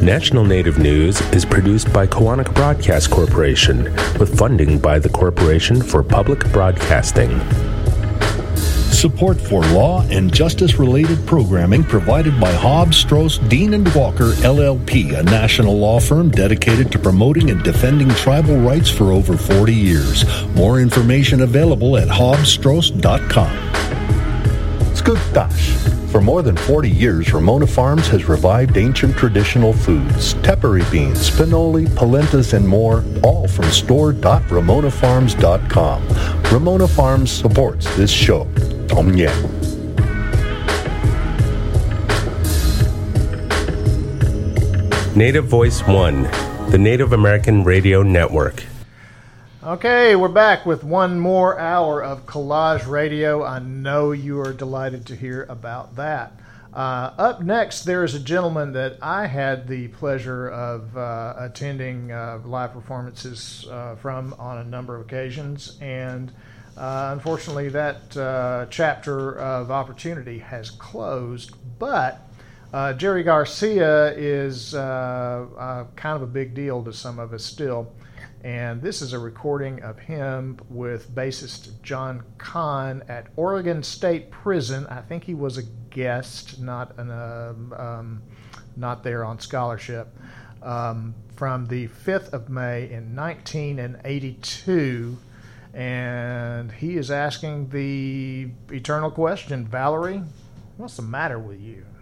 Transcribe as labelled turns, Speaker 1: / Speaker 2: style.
Speaker 1: National Native News is produced by Koahnic Broadcast Corporation with funding by the Corporation for Public Broadcasting.
Speaker 2: Support for law and justice-related programming provided by Hobbs, Strauss, Dean & Walker, LLP, a national law firm dedicated to promoting and defending tribal rights for over 40 years. More information available at hobbsstrauss.com. Skugtash. For more than 40 years, Ramona Farms has revived ancient traditional foods, tepary beans, spinoli, polentas, and more, all from store.ramonafarms.com. Ramona Farms supports this show. Tom Yeh.
Speaker 1: Native Voice One, the Native American Radio Network.
Speaker 3: Okay, we're back with one more hour of Collage Radio. I know you are delighted to hear about that. Up next, there is a gentleman that I had the pleasure of attending live performances from on a number of occasions, and unfortunately that chapter of opportunity has closed, but Jerry Garcia is kind of a big deal to some of us still. And this is a recording of him with bassist John Kahn at Oregon State Prison. I think he was a guest, not there on scholarship, from the 5th of May in 1982. And he is asking the eternal question, Valerie, what's the matter with you?